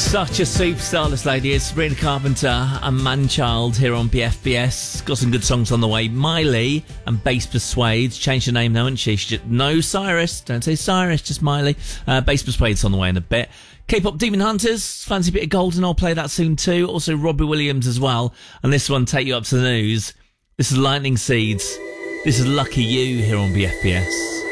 Such a superstar, this lady is. Sabrina Carpenter and Manchild here on BFBS. Got some good songs on the way. Miley and Bass Persuades. Changed her name now, hasn't she? No, Cyrus. Don't say Cyrus, just Miley. Bass Persuades on the way in a bit. K-pop Demon Hunters. Fancy a bit of Golden. I'll play that soon too. Also Robbie Williams as well. And this one, take you up to the news. This is Lightning Seeds. This is Lucky You here on BFBS.